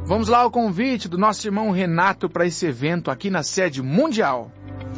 Vamos lá ao convite do nosso irmão Renato para esse evento aqui na sede mundial.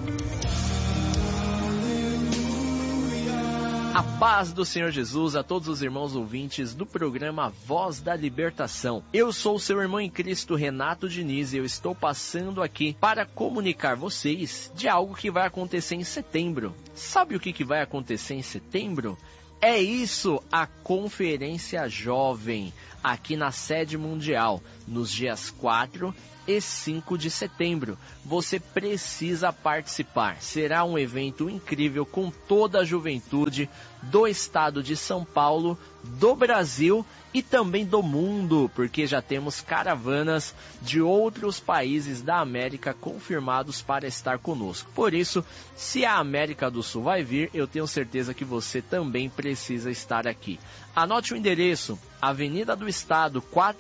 A paz do Senhor Jesus a todos os irmãos ouvintes do programa Voz da Libertação. Eu sou o seu irmão em Cristo, Renato Diniz, e eu estou passando aqui para comunicar vocês de algo que vai acontecer em setembro. Sabe o que vai acontecer em setembro? É isso, a Conferência Jovem, aqui na sede mundial, nos dias 4 e 5 de setembro. Você precisa participar. Será um evento incrível com toda a juventude do estado de São Paulo, do Brasil e também do mundo, porque já temos caravanas de outros países da América confirmados para estar conosco. Por isso, se a América do Sul vai vir, eu tenho certeza que você também precisa estar aqui. Anote o endereço: Avenida do Estado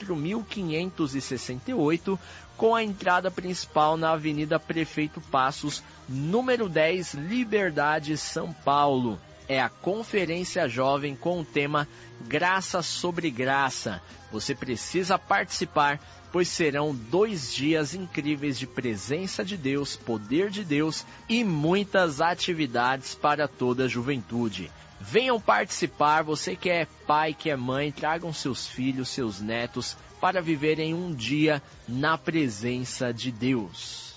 4568, com a entrada principal na Avenida Prefeito Passos, número 10, Liberdade, São Paulo. É a Conferência Jovem com o tema Graça sobre Graça. Você precisa participar, pois serão 2 dias incríveis de presença de Deus, poder de Deus e muitas atividades para toda a juventude. Venham participar, você que é pai, que é mãe, tragam seus filhos, seus netos, para viverem um dia na presença de Deus.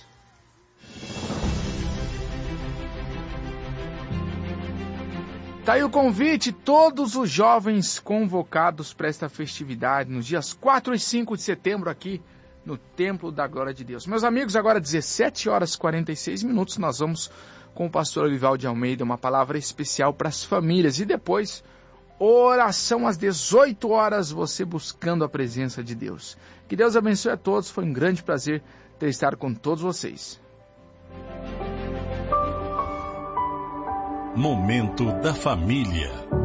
Tá aí o convite, todos os jovens convocados para esta festividade, nos dias 4 e 5 de setembro aqui no Templo da Glória de Deus. Meus amigos, agora 17 horas e 46 minutos, nós vamos com o pastor Olival de Almeida, uma palavra especial para as famílias. E depois, oração às 18 horas, você buscando a presença de Deus. Que Deus abençoe a todos, foi um grande prazer ter estado com todos vocês. Momento da Família.